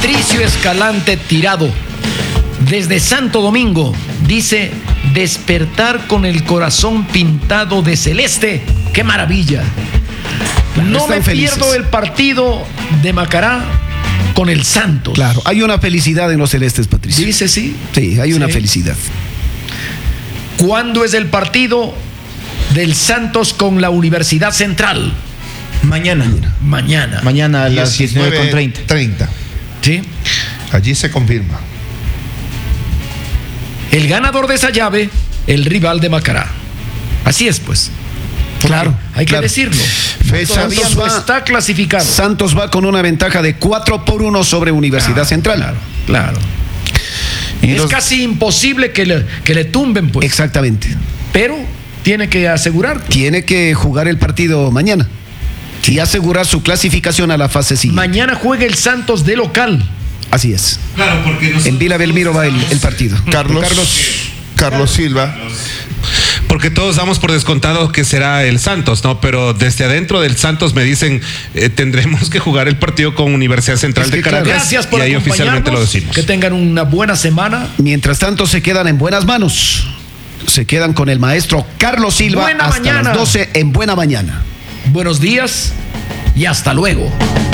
Patricio Escalante Tirado, desde Santo Domingo, dice: despertar con el corazón pintado de celeste. ¡Qué maravilla! No me pierdo el partido de Macará con el Santos. Claro, hay una felicidad en los celestes, Patricio. Dice sí. Sí, hay una felicidad. ¿Cuándo es el partido del Santos con la Universidad Central? Mañana a las 19:30. Sí. Allí se confirma. El ganador de esa llave, el rival de Macará. Así es, pues. Claro, hay que decirlo. Todavía no está clasificado. Santos va con una ventaja de 4-1 sobre Universidad Central. Claro. Y es casi imposible que le tumben, pues. Exactamente. Pero tiene que asegurar. Tiene que jugar el partido mañana y asegurar su clasificación a la fase siguiente. Mañana juega el Santos de local. Así es. Claro, porque en Vila Belmiro va el partido. Carlos Silva. Porque todos damos por descontado que será el Santos, ¿no? Pero desde adentro del Santos me dicen, tendremos que jugar el partido con Universidad Central de Caracas. Gracias por y ahí oficialmente lo decimos. Que tengan una buena semana. Mientras tanto, se quedan en buenas manos. Se quedan con el maestro Carlos Silva hasta las 12 en Buena Mañana. Buenos días y hasta luego.